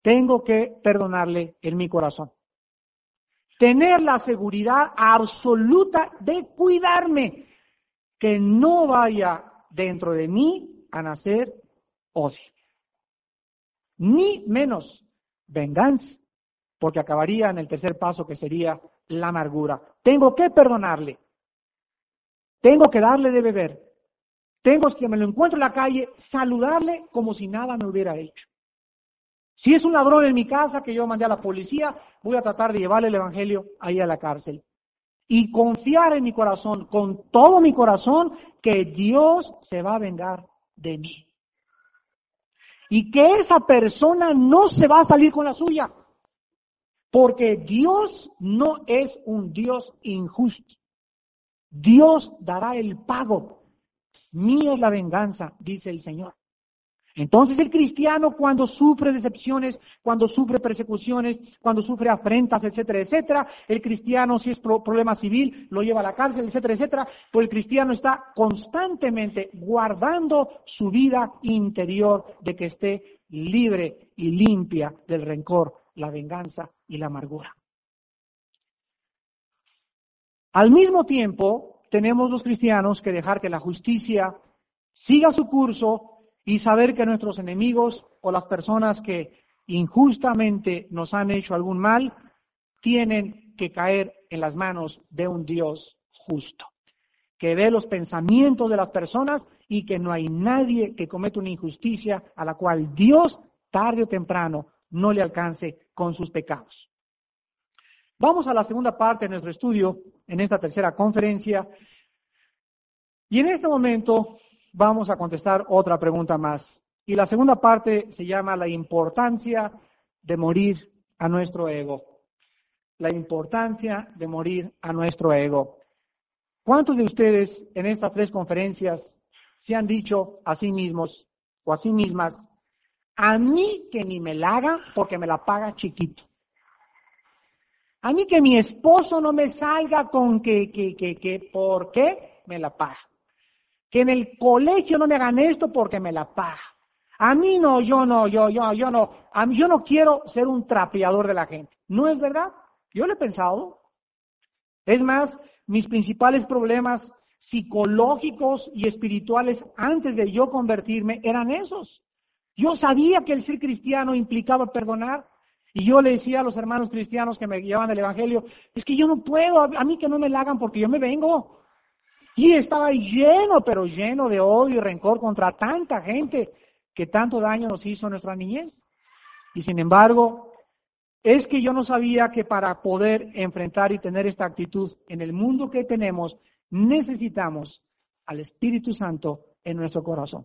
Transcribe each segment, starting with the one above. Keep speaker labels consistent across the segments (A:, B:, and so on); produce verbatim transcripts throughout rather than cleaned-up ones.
A: tengo que perdonarle en mi corazón. Tener la seguridad absoluta de cuidarme, que no vaya dentro de mí a nacer odio, ni menos venganza, porque acabaría en el tercer paso, que sería la amargura. Tengo que perdonarle, tengo que darle de beber, tengo que me lo encuentro en la calle, saludarle como si nada me hubiera hecho. Si es un ladrón en mi casa que yo mandé a la policía, voy a tratar de llevarle el evangelio ahí a la cárcel. Y confiar en mi corazón, con todo mi corazón, que Dios se va a vengar de mí. Y que esa persona no se va a salir con la suya. Porque Dios no es un Dios injusto. Dios dará el pago. Mía es la venganza, dice el Señor. Entonces el cristiano, cuando sufre decepciones, cuando sufre persecuciones, cuando sufre afrentas, etcétera, etcétera, el cristiano, si es pro- problema civil, lo lleva a la cárcel, etcétera, etcétera, pues el cristiano está constantemente guardando su vida interior de que esté libre y limpia del rencor, la venganza y la amargura. Al mismo tiempo, tenemos los cristianos que dejar que la justicia siga su curso y saber que nuestros enemigos o las personas que injustamente nos han hecho algún mal tienen que caer en las manos de un Dios justo, que ve los pensamientos de las personas y que no hay nadie que cometa una injusticia a la cual Dios, tarde o temprano, no le alcance con sus pecados. Vamos a la segunda parte de nuestro estudio en esta tercera conferencia, y en este momento vamos a contestar otra pregunta más. Y la segunda parte se llama la importancia de morir a nuestro ego. La importancia de morir a nuestro ego. ¿Cuántos de ustedes en estas tres conferencias se han dicho a sí mismos o a sí mismas, a mí que ni me la haga porque me la paga chiquito? A mí que mi esposo no me salga con que, que, que, que, ¿por qué? Me la paga. Que en el colegio no me hagan esto porque me la paga. A mí no, yo no, yo, yo, yo no. A mí, yo no quiero ser un trapeador de la gente. ¿No es verdad? Yo lo he pensado. Es más, mis principales problemas psicológicos y espirituales antes de yo convertirme eran esos. Yo sabía que el ser cristiano implicaba perdonar. Y yo le decía a los hermanos cristianos que me guiaban el evangelio, es que yo no puedo, a mí que no me la hagan porque yo me vengo. Y estaba lleno, pero lleno de odio y rencor contra tanta gente que tanto daño nos hizo en nuestra niñez. Y sin embargo, es que yo no sabía que para poder enfrentar y tener esta actitud en el mundo que tenemos, necesitamos al Espíritu Santo en nuestro corazón.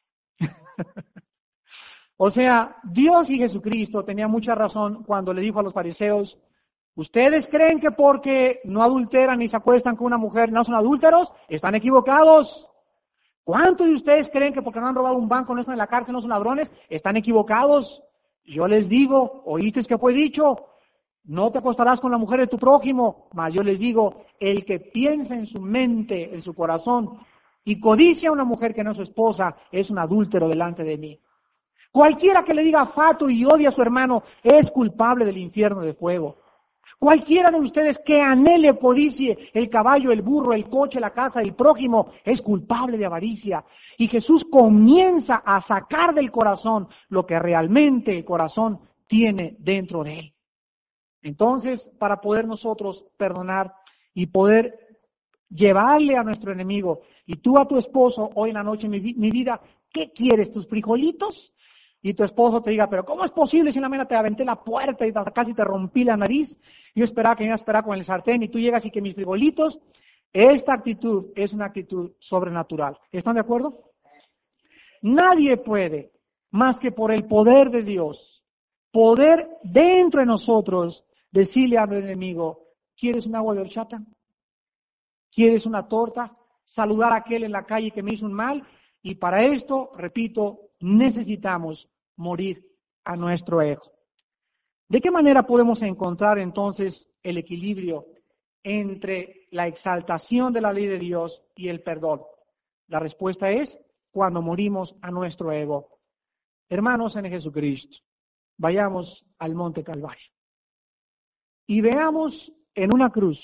A: O sea, Dios y Jesucristo tenían mucha razón cuando le dijo a los fariseos, ¿ustedes creen que porque no adulteran ni se acuestan con una mujer no son adúlteros? Están equivocados. ¿Cuántos de ustedes creen que porque no han robado un banco no están en la cárcel, no son ladrones? Están equivocados. Yo les digo, ¿oíste que fue dicho? No te acostarás con la mujer de tu prójimo. Mas yo les digo, el que piensa en su mente, en su corazón, y codicia a una mujer que no es su esposa, es un adúltero delante de mí. Cualquiera que le diga fato y odie a su hermano es culpable del infierno de fuego. Cualquiera de ustedes que anhele o codicie el caballo, el burro, el coche, la casa del prójimo es culpable de avaricia. Y Jesús comienza a sacar del corazón lo que realmente el corazón tiene dentro de él. Entonces, para poder nosotros perdonar y poder llevarle a nuestro enemigo, y tú a tu esposo, hoy en la noche, mi, mi vida, ¿qué quieres? ¿Tus frijolitos? Y tu esposo te diga, pero ¿cómo es posible si en la mañana te aventé la puerta y casi te rompí la nariz? Yo esperaba que me iba a esperar con el sartén y tú llegas y que mis frijolitos. Esta actitud es una actitud sobrenatural. ¿Están de acuerdo? Nadie puede, más que por el poder de Dios, poder dentro de nosotros decirle al enemigo, ¿quieres un agua de horchata? ¿Quieres una torta? Saludar a aquel en la calle que me hizo un mal. Y para esto, repito, necesitamos morir a nuestro ego. ¿De qué manera podemos encontrar entonces el equilibrio entre la exaltación de la ley de Dios y el perdón? La respuesta es cuando morimos a nuestro ego. Hermanos en Jesucristo, vayamos al Monte Calvario y veamos en una cruz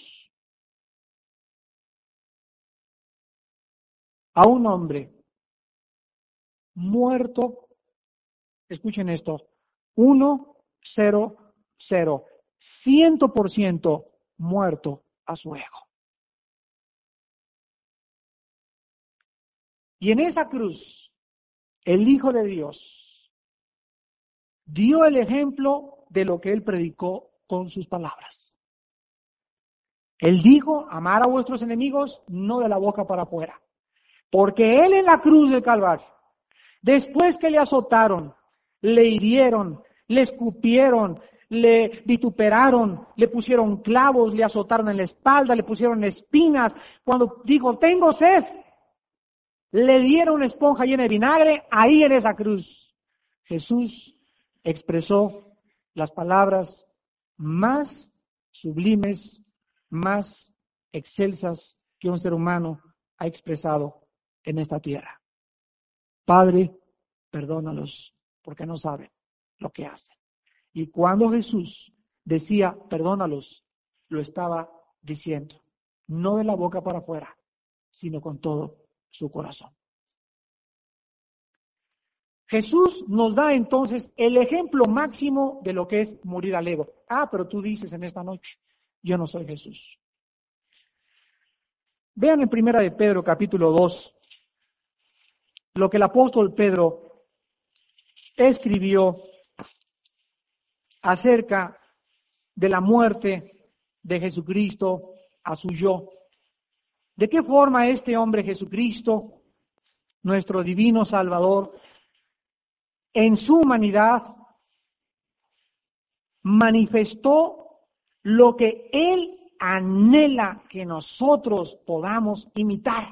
A: a un hombre muerto, escuchen esto, uno, cero, cero, ciento por ciento muerto a su ego. Y en esa cruz, el Hijo de Dios dio el ejemplo de lo que Él predicó con sus palabras. Él dijo, amar a vuestros enemigos, no de la boca para afuera. Porque Él en la cruz del Calvario, después que le azotaron, le hirieron, le escupieron, le vituperaron, le pusieron clavos, le azotaron en la espalda, le pusieron espinas, cuando dijo, tengo sed, le dieron una esponja llena de vinagre, ahí en esa cruz, Jesús expresó las palabras más sublimes, más excelsas que un ser humano ha expresado en esta tierra. Padre, perdónalos porque no saben lo que hacen. Y cuando Jesús decía, perdónalos, lo estaba diciendo, no de la boca para afuera, sino con todo su corazón. Jesús nos da entonces el ejemplo máximo de lo que es morir al ego. Ah, pero tú dices en esta noche, yo no soy Jesús. Vean en Primera de Pedro, capítulo dos, lo que el apóstol Pedro escribió acerca de la muerte de Jesucristo a su yo. ¿De qué forma este hombre Jesucristo, nuestro divino Salvador, en su humanidad manifestó lo que Él anhela que nosotros podamos imitar?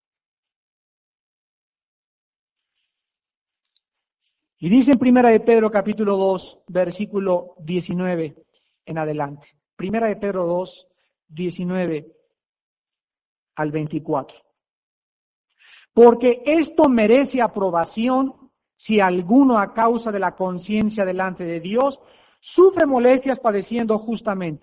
A: Y dice en Primera de Pedro capítulo dos, versículo diecinueve en adelante. Primera de Pedro dos, diecinueve al veinticuatro. Porque esto merece aprobación si alguno a causa de la conciencia delante de Dios sufre molestias padeciendo justamente.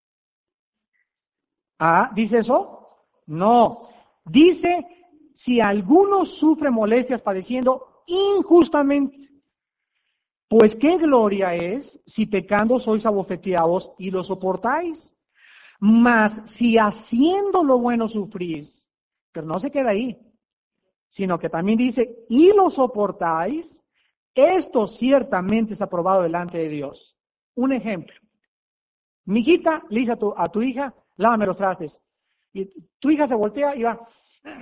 A: Ah, ¿dice eso? No. Dice si alguno sufre molestias padeciendo injustamente. Pues qué gloria es si pecando sois abofeteados y lo soportáis. Mas si haciendo lo bueno sufrís, pero no se queda ahí, sino que también dice, y lo soportáis, esto ciertamente es aprobado delante de Dios. Un ejemplo. Mi hijita le dice a tu, a tu hija, lávame los trastes. Y tu hija se voltea y va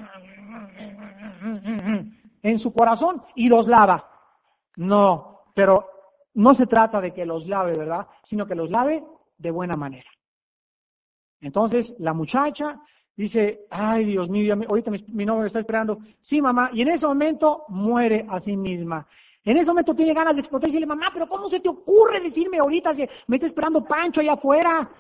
A: en su corazón y los lava. No. Pero no se trata de que los lave, ¿verdad? Sino que los lave de buena manera. Entonces, la muchacha dice, ay, Dios mío, ahorita mi, mi novio me está esperando. Sí, mamá. Y en ese momento muere a sí misma. En ese momento tiene ganas de explotar y decirle, mamá, pero ¿cómo se te ocurre decirme ahorita si me está esperando Pancho allá afuera?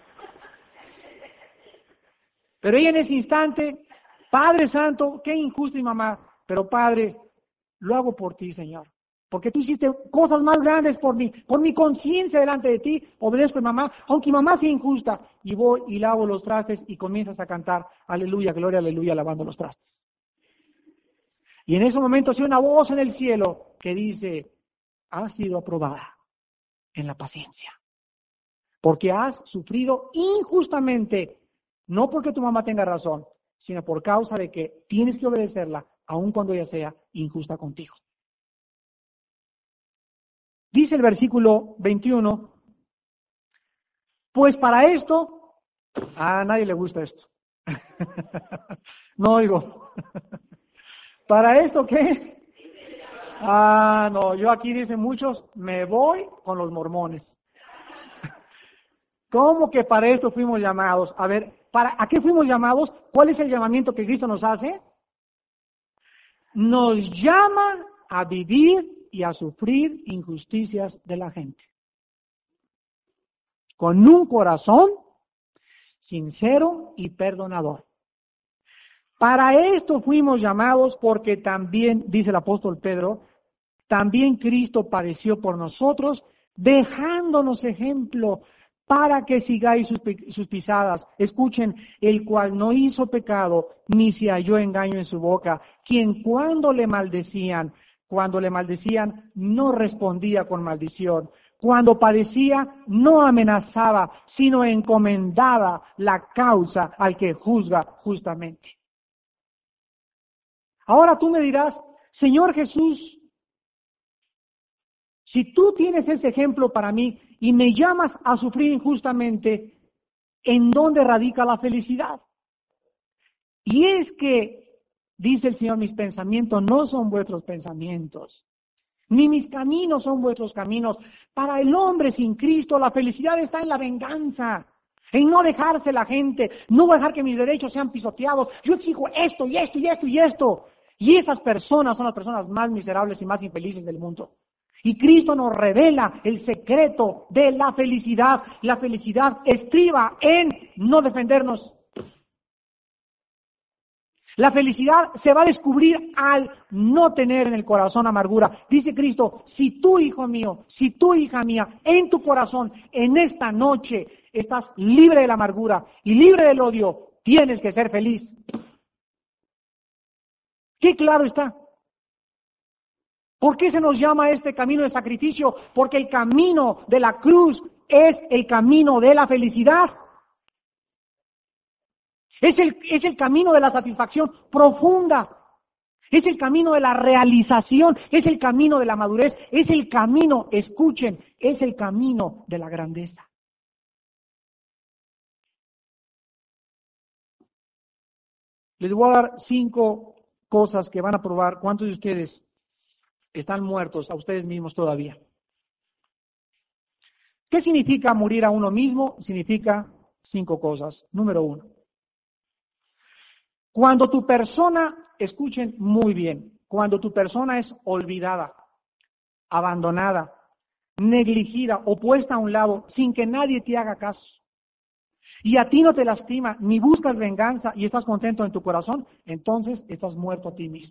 A: Pero ella en ese instante, Padre Santo, qué injusto mi mamá. Pero Padre, lo hago por ti, Señor. Porque tú hiciste cosas más grandes por mí, por mi conciencia delante de ti, obedezco a mamá, aunque mi mamá sea injusta, y voy y lavo los trastes y comienzas a cantar, aleluya, gloria, aleluya, lavando los trastes. Y en ese momento se oye una voz en el cielo que dice, has sido aprobada en la paciencia, porque has sufrido injustamente, no porque tu mamá tenga razón, sino por causa de que tienes que obedecerla, aun cuando ella sea injusta contigo. Dice el versículo veintiuno, pues para esto, a nadie le gusta esto. No oigo. ¿Para esto qué? Ah, no, yo aquí dicen muchos, me voy con los mormones. ¿Cómo que para esto fuimos llamados? A ver, ¿para a qué fuimos llamados? ¿Cuál es el llamamiento que Cristo nos hace? Nos llama a vivir y a sufrir injusticias de la gente. Con un corazón sincero y perdonador. Para esto fuimos llamados porque también, dice el apóstol Pedro, también Cristo padeció por nosotros, dejándonos ejemplo para que sigáis sus, sus pisadas. Escuchen, el cual no hizo pecado, ni se halló engaño en su boca, quien cuando le maldecían, cuando le maldecían, no respondía con maldición. Cuando padecía, no amenazaba, sino encomendaba la causa al que juzga justamente. Ahora tú me dirás, Señor Jesús, si tú tienes ese ejemplo para mí y me llamas a sufrir injustamente, ¿en dónde radica la felicidad? Y es que, dice el Señor, mis pensamientos no son vuestros pensamientos, ni mis caminos son vuestros caminos. Para el hombre sin Cristo, la felicidad está en la venganza, en no dejarse la gente, no dejar que mis derechos sean pisoteados. Yo exijo esto y esto y esto y esto. Y esas personas son las personas más miserables y más infelices del mundo. Y Cristo nos revela el secreto de la felicidad. La felicidad estriba en no defendernos. La felicidad se va a descubrir al no tener en el corazón amargura. Dice Cristo, si tú, hijo mío, si tú, hija mía, en tu corazón, en esta noche, estás libre de la amargura y libre del odio, tienes que ser feliz. ¿Qué claro está? ¿Por qué se nos llama este camino de sacrificio? Porque el camino de la cruz es el camino de la felicidad. Es el, es el camino de la satisfacción profunda. Es el camino de la realización. Es el camino de la madurez. Es el camino, escuchen, es el camino de la grandeza. Les voy a dar cinco cosas que van a probar cuántos de ustedes están muertos a ustedes mismos todavía. ¿Qué significa morir a uno mismo? Significa cinco cosas. Número uno. Cuando tu persona, escuchen muy bien, cuando tu persona es olvidada, abandonada, negligida o puesta a un lado sin que nadie te haga caso, y a ti no te lastima, ni buscas venganza y estás contento en tu corazón, entonces estás muerto a ti mismo.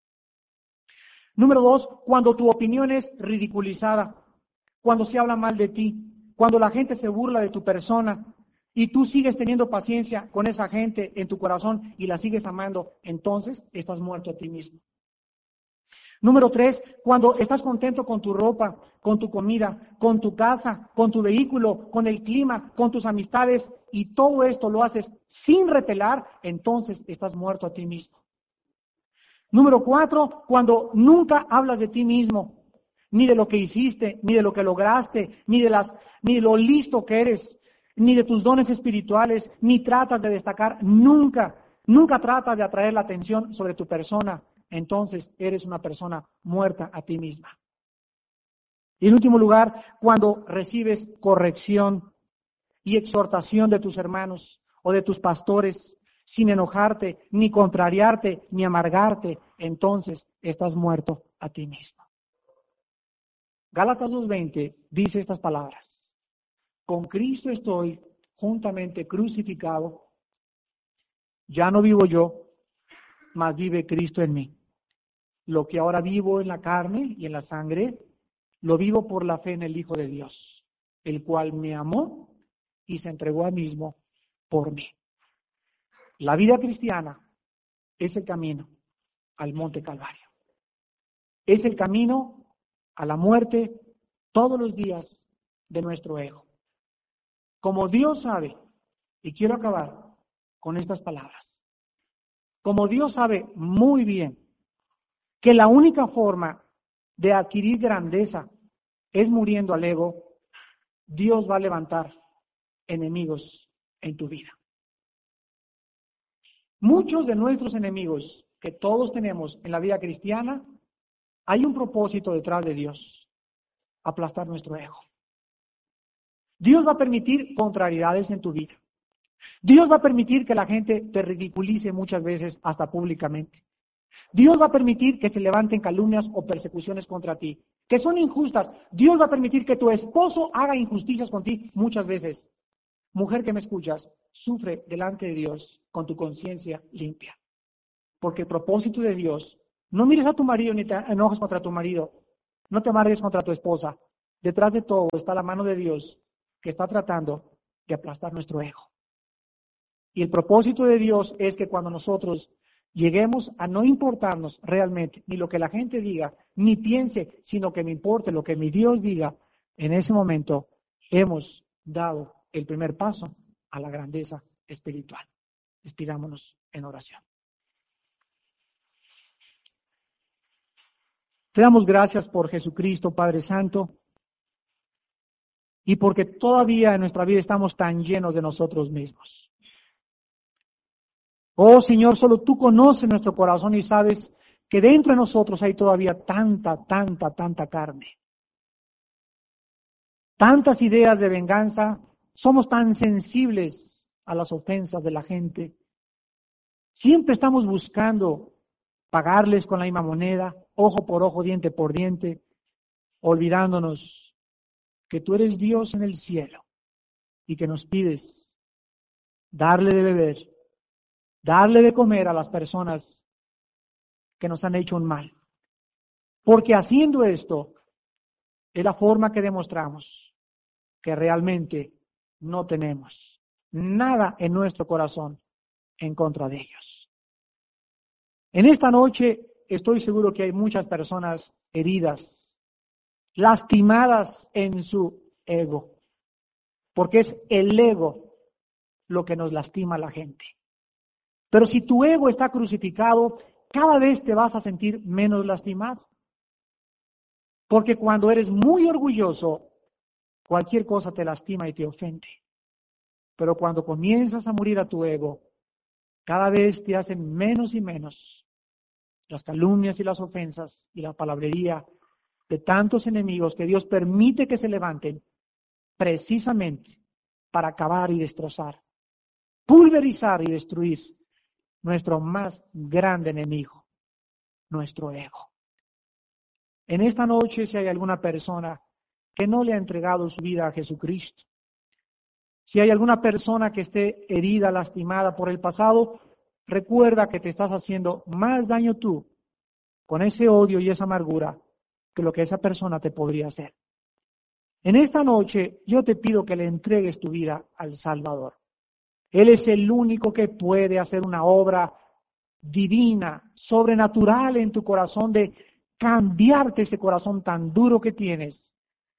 A: Número dos, cuando tu opinión es ridiculizada, cuando se habla mal de ti, cuando la gente se burla de tu persona y tú sigues teniendo paciencia con esa gente en tu corazón y la sigues amando, entonces estás muerto a ti mismo. Número tres, cuando estás contento con tu ropa, con tu comida, con tu casa, con tu vehículo, con el clima, con tus amistades y todo esto lo haces sin repelar, entonces estás muerto a ti mismo. Número cuatro, cuando nunca hablas de ti mismo, ni de lo que hiciste, ni de lo que lograste, ni de las, ni de lo listo que eres, ni de tus dones espirituales, ni tratas de destacar, nunca, nunca tratas de atraer la atención sobre tu persona, entonces eres una persona muerta a ti misma. Y en último lugar, cuando recibes corrección y exhortación de tus hermanos o de tus pastores, sin enojarte, ni contrariarte, ni amargarte, entonces estás muerto a ti mismo. Gálatas dos veinte dice estas palabras: con Cristo estoy juntamente crucificado, ya no vivo yo, mas vive Cristo en mí. Lo que ahora vivo en la carne y en la sangre, lo vivo por la fe en el Hijo de Dios, el cual me amó y se entregó a sí mismo por mí. La vida cristiana es el camino al Monte Calvario. Es el camino a la muerte todos los días de nuestro ego. Como Dios sabe, y quiero acabar con estas palabras, como Dios sabe muy bien que la única forma de adquirir grandeza es muriendo al ego, Dios va a levantar enemigos en tu vida. Muchos de nuestros enemigos que todos tenemos en la vida cristiana, hay un propósito detrás de Dios: aplastar nuestro ego. Dios va a permitir contrariedades en tu vida. Dios va a permitir que la gente te ridiculice muchas veces, hasta públicamente. Dios va a permitir que se levanten calumnias o persecuciones contra ti, que son injustas. Dios va a permitir que tu esposo haga injusticias con ti muchas veces. Mujer que me escuchas, sufre delante de Dios con tu conciencia limpia. Porque el propósito de Dios, no mires a tu marido ni te enojes contra tu marido, no te amargues contra tu esposa. detrás de todo está la mano de Dios que está tratando de aplastar nuestro ego. Y el propósito de Dios es que cuando nosotros lleguemos a no importarnos realmente ni lo que la gente diga, ni piense, sino que me importe lo que mi Dios diga, en ese momento hemos dado el primer paso a la grandeza espiritual. Despidámonos en oración. Te damos gracias por Jesucristo, Padre Santo, y porque todavía en nuestra vida estamos tan llenos de nosotros mismos. Oh Señor, solo tú conoces nuestro corazón y sabes que dentro de nosotros hay todavía tanta, tanta, tanta carne. Tantas ideas de venganza, somos tan sensibles a las ofensas de la gente. Siempre estamos buscando pagarles con la misma moneda, ojo por ojo, diente por diente, olvidándonos que tú eres Dios en el cielo y que nos pides darle de beber, darle de comer a las personas que nos han hecho un mal. Porque haciendo esto es la forma que demostramos que realmente no tenemos nada en nuestro corazón en contra de ellos. En esta noche estoy seguro que hay muchas personas heridas, lastimadas en su ego, porque es el ego lo que nos lastima a la gente. Pero si tu ego está crucificado, cada vez te vas a sentir menos lastimado. Porque cuando eres muy orgulloso, cualquier cosa te lastima y te ofende. Pero cuando comienzas a morir a tu ego, cada vez te hacen menos y menos las calumnias y las ofensas y la palabrería de tantos enemigos que Dios permite que se levanten precisamente para acabar y destrozar, pulverizar y destruir nuestro más grande enemigo, nuestro ego. En esta noche, si hay alguna persona que no le ha entregado su vida a Jesucristo, si hay alguna persona que esté herida, lastimada por el pasado, recuerda que te estás haciendo más daño tú con ese odio y esa amargura que lo que esa persona te podría hacer. En esta noche yo te pido que le entregues tu vida al Salvador. Él es el único que puede hacer una obra divina, sobrenatural en tu corazón, de cambiarte ese corazón tan duro que tienes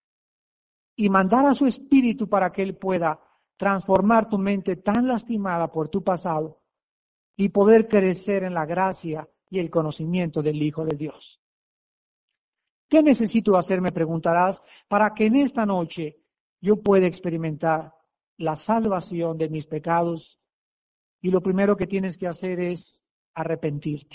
A: y mandar a su Espíritu para que Él pueda transformar tu mente tan lastimada por tu pasado y poder crecer en la gracia y el conocimiento del Hijo de Dios. ¿Qué necesito hacer, me preguntarás, para que en esta noche yo pueda experimentar la salvación de mis pecados? Y lo primero que tienes que hacer es arrepentirte.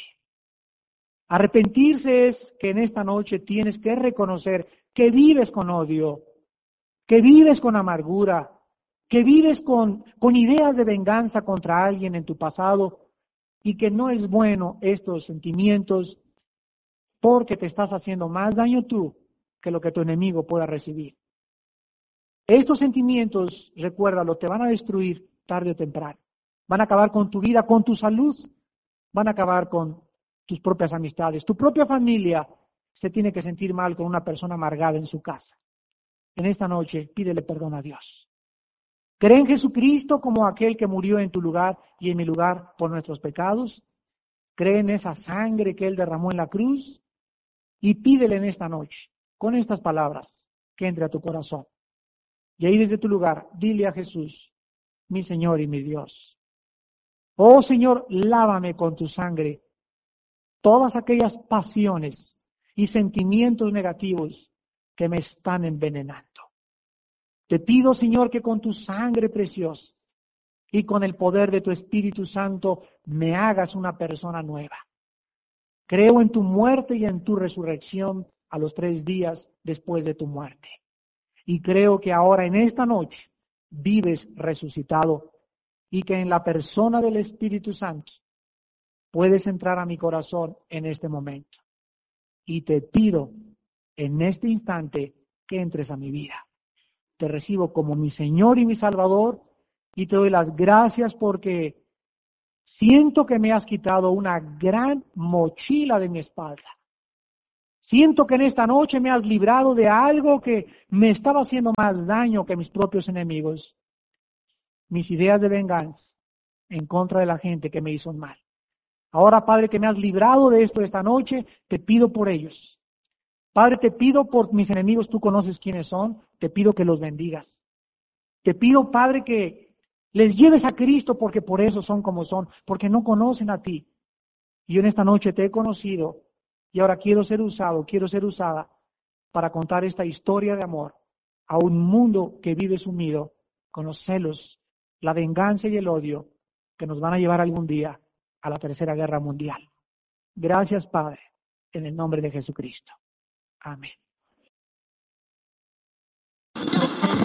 A: Arrepentirse es que en esta noche tienes que reconocer que vives con odio, que vives con amargura, que vives con, con ideas de venganza contra alguien en tu pasado y que no es bueno estos sentimientos porque te estás haciendo más daño tú que lo que tu enemigo pueda recibir. Estos sentimientos, recuérdalo, te van a destruir tarde o temprano. Van a acabar con tu vida, con tu salud, van a acabar con tus propias amistades. Tu propia familia se tiene que sentir mal con una persona amargada en su casa. En esta noche, pídele perdón a Dios. ¿Cree en Jesucristo como aquel que murió en tu lugar y en mi lugar por nuestros pecados? ¿Cree en esa sangre que Él derramó en la cruz? Y pídele en esta noche, con estas palabras, que entre a tu corazón. Y ahí desde tu lugar, dile a Jesús, mi Señor y mi Dios. Oh Señor, lávame con tu sangre todas aquellas pasiones y sentimientos negativos que me están envenenando. Te pido, Señor, que con tu sangre preciosa y con el poder de tu Espíritu Santo me hagas una persona nueva. Creo en tu muerte y en tu resurrección a los tres días después de tu muerte. Y creo que ahora en esta noche vives resucitado y que en la persona del Espíritu Santo puedes entrar a mi corazón en este momento. Y te pido en este instante que entres a mi vida. Te recibo como mi Señor y mi Salvador y te doy las gracias porque siento que me has quitado una gran mochila de mi espalda. Siento que en esta noche me has librado de algo que me estaba haciendo más daño que mis propios enemigos. Mis ideas de venganza en contra de la gente que me hizo mal. Ahora, Padre, que me has librado de esto esta noche, te pido por ellos. Padre, te pido por mis enemigos, tú conoces quiénes son, te pido que los bendigas. Te pido, Padre, que les lleves a Cristo porque por eso son como son, porque no conocen a ti. Y yo en esta noche te he conocido y ahora quiero ser usado, quiero ser usada para contar esta historia de amor a un mundo que vive sumido con los celos, la venganza y el odio que nos van a llevar algún día a la Tercera Guerra Mundial. Gracias, Padre, en el nombre de Jesucristo. Amén.